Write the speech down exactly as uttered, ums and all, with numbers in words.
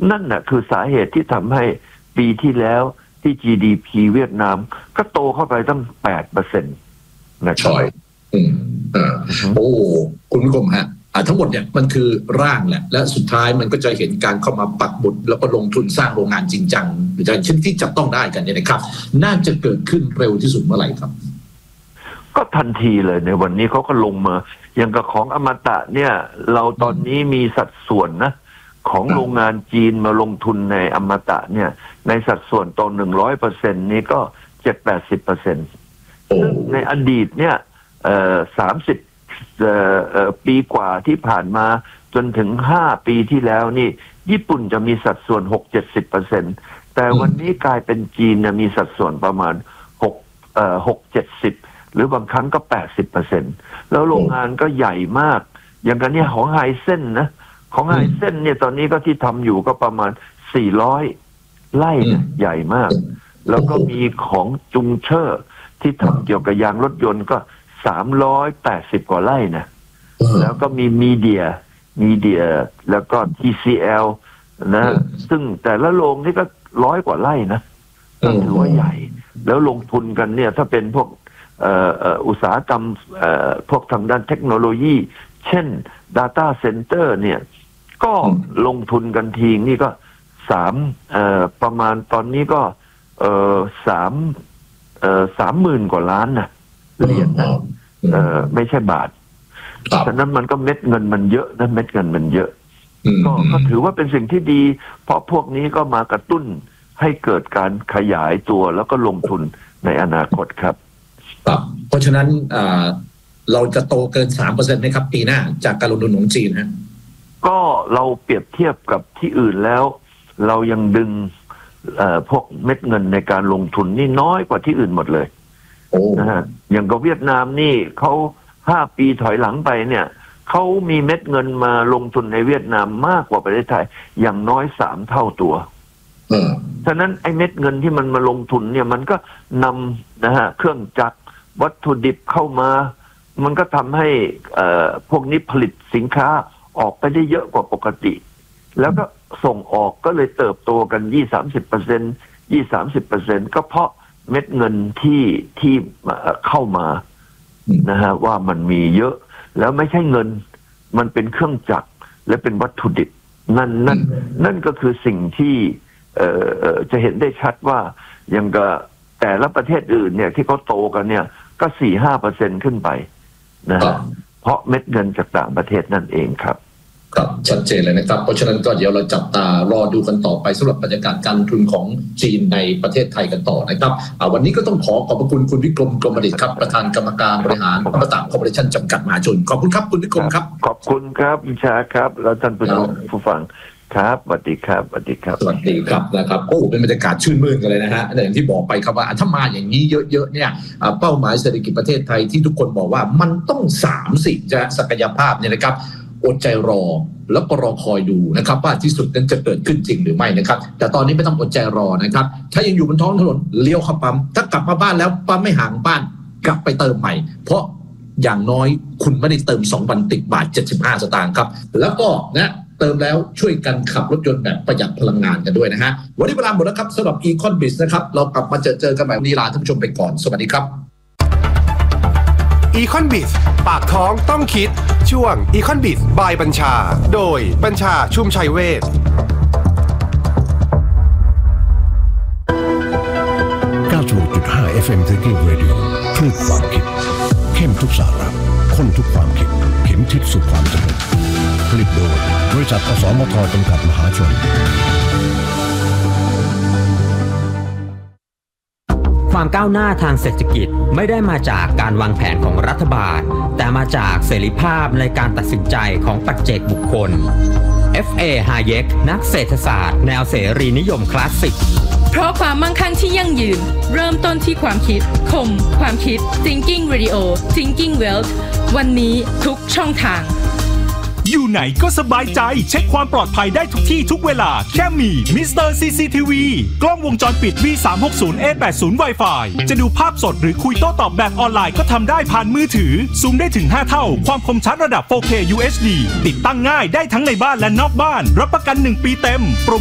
นั่นน่ะคือสาเหตุที่ทำให้ปีที่แล้วที่ จี ดี พี เวียดนามก็โตเข้าไปตั้ง แปดเปอร์เซ็นต์ นะครับอืมอ่าโอ้คุณผู้ชมฮะทั้งหมดเนี่ยมันคือร่างแหละและสุดท้ายมันก็จะเห็นการเข้ามาปักบุตรแล้วก็ลงทุนสร้างโรงงานจริงจังหรือเช่นที่จับต้องได้กันเนี่ยนะครับน่าจะเกิดขึ้นเร็วที่สุดเมื่อไหร่ครับก็ทันทีเลยในวันนี้เขาก็ลงมาอย่างกับของอมตะเนี่ยเราตอนนี้มีสัดส่วนนะของโรงงานจีนมาลงทุนในอมตะเนี่ยในสัดส่วนต่อหนึ่งร้อยเปอร์เซ็นต์นี้ก็เจ็ดแปดสิบเปอร์เซ็นต์ซึ่งในอดีตเนี่ยเอ่อสามสิบเอ่อเอ่อปีกว่าที่ผ่านมาจนถึงห้าปีที่แล้วนี่ญี่ปุ่นจะมีสัดส่วนหกเจ็ดสิบเปอร์เซ็นต์แต่วันนี้กลายเป็นจีนเนี่ยมีสัดส่วนประมาณหกเอ่อหกเจ็ดสิบหรือบางครั้งก็แปดสิบเปอร์เซ็นต์แล้วโรงงานก็ใหญ่มากอย่างกันเนี่ยของไฮเซ่นนะของไฮเซ่นเนี่ยตอนนี้ก็ที่ทำอยู่ก็ประมาณสี่ร้อยไร่เนี่ยใหญ่มากแล้วก็มีของจุงเชอร์ที่ทำเกี่ยวกับยางรถยนต์ก็สามร้อยแปดสิบกว่าไร่นะแล้วก็มีมีเดียมีเดียแล้วก็ ที ซี แอล นะซึ่งแต่ละโรงนี่ก็ร้อยกว่าไร่นะก็ถือว่าใหญ่แล้วลงทุนกันเนี่ยถ้าเป็นพวกเอ่อเอ่ออุตสาหกรรมเอ่อพวกทางด้านเทคโนโลยีเช่น Data Center เนี่ยก็ลงทุนกันทีนี่ก็สามเอ่อประมาณตอนนี้ก็เอ่อสามเอ่อสามหมื่นกว่าล้านนะเหรียญนะเอ่อไม่ใช่บาทฉะนั้นมันก็เม็ดเงินมันเยอะนะเม็ดเงินมันเยอะก็ก็ถือว่าเป็นสิ่งที่ดีเพราะพวกนี้ก็มากระตุ้นให้เกิดการขยายตัวแล้วก็ลงทุนในอนาคตครับครับเพราะฉะนั้นเราจะโตเกิน สามเปอร์เซ็นต์ ไหมครับปีหน้าจากการลงทุนของจีนฮะก็เราเปรียบเทียบกับที่อื่นแล้วเรายังดึงพวกเม็ดเงินในการลงทุนนี่น้อยกว่าที่อื่นหมดเลยนะฮะอย่างกับเวียดนามนี่เขาห้าปีถอยหลังไปเนี่ยเขามีเม็ดเงินมาลงทุนในเวียดนามมากกว่าประเทศไทยอย่างน้อยสามเท่าตัวฉะนั้นไอ้เม็ดเงินที่มันมาลงทุนเนี่ยมันก็นำนะฮะเครื่องจักรวัตถุดิบเข้ามามันก็ทำให้พวกนี้ผลิตสินค้าออกไปได้เยอะกว่าปกติแล้วก็ส่งออกก็เลยเติบโตกันยี่สามสิบเปอร์เซ็นต์ยี่สามสิบเปอร์เซ็นต์ก็เพราะเม็ดเงินที่ที่เข้ามานะฮะว่ามันมีเยอะแล้วไม่ใช่เงินมันเป็นเครื่องจักรและเป็นวัตถุดิบนั่นนั่นนั่นก็คือสิ่งที่เอ่อจะเห็นได้ชัดว่าอย่างกับแต่ละประเทศอื่นเนี่ยที่เขาโตกันเนี่ยก็สี่ห้าเปอร์เซ็นต์ขึ้นไปนะฮะเพราะเม็ดเงินจากต่างประเทศนั่นเองครับครับชัดเจนเลยนะครับเพราะฉะนั้นก็เดี๋ยวเราจับตารอดูกันต่อไปสำหรับบรรยากาศการลงทุนของจีนในประเทศไทยกันต่อนะครับวันนี้ก็ต้องขอขอบพระคุณคุณวิกรมกรมดิษฐ์ครับประธานกรรมการบริหารอมตะคอร์ปอเรชั่นจำกัดมหาชนขอบคุณครับคุณวิกรมครับขอบคุณครับอิชาครับแล้วท่านผู้ชมผู้ฟังครับสวัสดีครับสวัสดีครับสวัสดีครับนะครับโอ้เป็นบรรยากาศชื่นมื่นกันเลยนะฮะอย่างที่บอกไปครับว่าถ้ามาอย่างนี้เยอะๆเนี่ยเป้าหมายเศรษฐกิจประเทศไทยที่ทุกคนบอกว่ามันต้องสามสิจะศักยภาพเนี่ยนะครับอดใจรอแล้วก็รอคอยดูนะครับว่าที่สุดนั้นจะเกิดขึ้นจริงหรือไม่นะครับแต่ตอนนี้ไม่ต้องอดใจรอนะครับถ้ายังอยู่บนท้องถนนเลี้ยวเข้าปั๊มถ้ากลับมาบ้านแล้วปั๊มไม่ห่างบ้านกลับไปเติมใหม่เพราะอย่างน้อยคุณไม่ได้เติมสองวันติดบาทเจ็ดสิบห้าสตางค์ครับแล้วก็นะเติมแล้วช่วยกันขับรถยนต์แบบประหยัดพลังงานกันด้วยนะฮะวันนี้เวลาหมดแล้วครับสำหรับ Econ-Biz นะครับเรากลับมาเจอเจอกันใหม่วันนี้ลาท่านผู้ชมไปก่อนสวัสดีครับ Econ-Biz ปากท้องต้องคิดช่วง Econ-Biz บายบัญชาโดยบัญชาชุ่มชัยเวชเก้าสิบหกจุดห้า เอฟ เอ็ม Thinking Radio คลื่นความคิดเข้มทุกสาระข้นทุกความคิดเข็มทิศสู่ความสำเร็จผลิตโดยบริษัทอสมทจำกัดมหาชนความก้าวหน้าทางเศรษฐกิจไม่ได้มาจากการวางแผนของรัฐบาลแต่มาจากเสรีภาพในการตัดสินใจของปัจเจกบุคคล เอฟ เอ Hayek นักเศรษฐศาสตร์แนวเสรีนิยมคลาสสิกเพราะความมั่งคั่งที่ยั่งยืนเริ่มต้นที่ความคิดคมความคิด Thinking Radio Thinking Wealth วันนี้ทุกช่องทางอยู่ไหนก็สบายใจเช็คความปลอดภัยได้ทุกที่ทุกเวลาแค่มีมิสเตอร์ ซี ซี ที วี กล้องวงจรปิด วี สามหกศูนย์ เอ แปดสิบ Wi-Fi จะดูภาพสดหรือคุยโต้ตอบแบบออนไลน์ก็ทำได้ผ่านมือถือซูมได้ถึงห้าเท่าความคมชัดระดับ โฟร์เค ยู เอช ดี ติดตั้งง่ายได้ทั้งในบ้านและนอกบ้านรับประกันหนึ่งปีเต็ม